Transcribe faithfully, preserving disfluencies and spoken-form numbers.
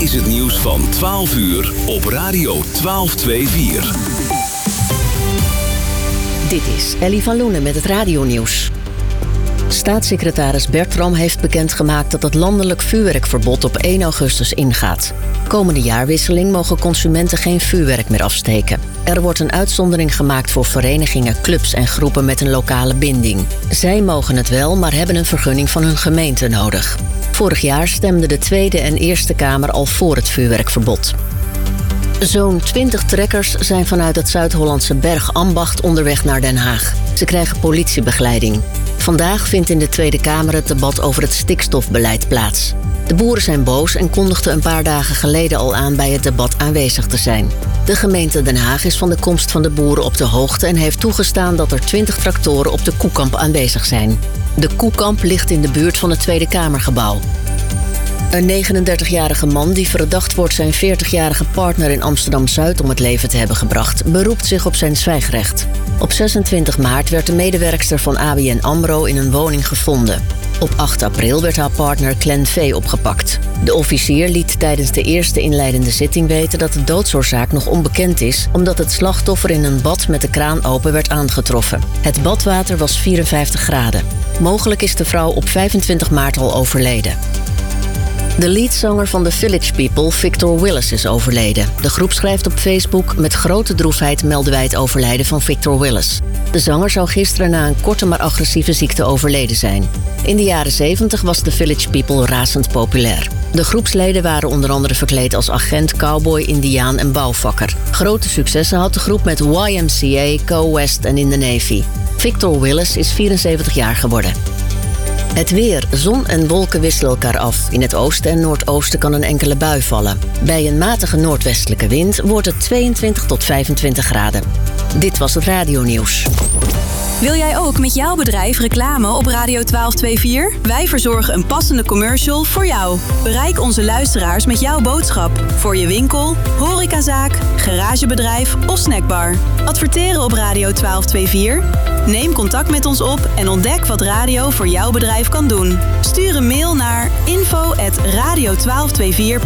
is het nieuws van twaalf uur op Radio twaalf vierentwintig. Dit is Ellie van Loenen met het radionieuws. Staatssecretaris Bertram heeft bekendgemaakt dat het landelijk vuurwerkverbod op één augustus ingaat. Komende jaarwisseling mogen consumenten geen vuurwerk meer afsteken. Er wordt een uitzondering gemaakt voor verenigingen, clubs en groepen met een lokale binding. Zij mogen het wel, maar hebben een vergunning van hun gemeente nodig. Vorig jaar stemde de Tweede en Eerste Kamer al voor het vuurwerkverbod. Zo'n twintig trekkers zijn vanuit het Zuid-Hollandse Bergambacht onderweg naar Den Haag. Ze krijgen politiebegeleiding. Vandaag vindt in de Tweede Kamer het debat over het stikstofbeleid plaats. De boeren zijn boos en kondigden een paar dagen geleden al aan bij het debat aanwezig te zijn. De gemeente Den Haag is van de komst van de boeren op de hoogte en heeft toegestaan dat er twintig tractoren op de Koekamp aanwezig zijn. De Koekamp ligt in de buurt van het Tweede Kamergebouw. Een negenendertigjarige man die verdacht wordt zijn veertigjarige partner in Amsterdam-Zuid om het leven te hebben gebracht, beroept zich op zijn zwijgrecht. Op zesentwintig maart werd de medewerkster van A B N AMRO in een woning gevonden. Op acht april werd haar partner Clen V. opgepakt. De officier liet tijdens de eerste inleidende zitting weten dat de doodsoorzaak nog onbekend is, omdat het slachtoffer in een bad met de kraan open werd aangetroffen. Het badwater was vierenvijftig graden. Mogelijk is de vrouw op vijfentwintig maart al overleden. De leadzanger van The Village People, Victor Willis, is overleden. De groep schrijft op Facebook: met grote droefheid melden wij het overlijden van Victor Willis. De zanger zou gisteren na een korte maar agressieve ziekte overleden zijn. In de jaren zeventig was The Village People razend populair. De groepsleden waren onder andere verkleed als agent, cowboy, indiaan en bouwvakker. Grote successen had de groep met Y M C A, Go West en In the Navy. Victor Willis is vierenzeventig jaar geworden. Het weer. Zon en wolken wisselen elkaar af. In het oosten en noordoosten kan een enkele bui vallen. Bij een matige noordwestelijke wind wordt het tweeëntwintig tot vijfentwintig graden. Dit was het radionieuws. Wil jij ook met jouw bedrijf reclame op Radio twaalf vierentwintig? Wij verzorgen een passende commercial voor jou. Bereik onze luisteraars met jouw boodschap. Voor je winkel, horecazaak, garagebedrijf of snackbar. Adverteren op Radio twaalf vierentwintig? Neem contact met ons op en ontdek wat radio voor jouw bedrijf kan doen. Stuur een mail naar info at radio twaalf vierentwintig